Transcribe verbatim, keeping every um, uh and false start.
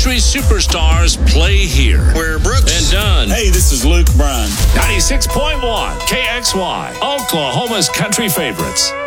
country superstars play here. Where Brooks and Dunn. Hey, this is Luke Bryan. ninety-six point one K X Y, Oklahoma's country favorites.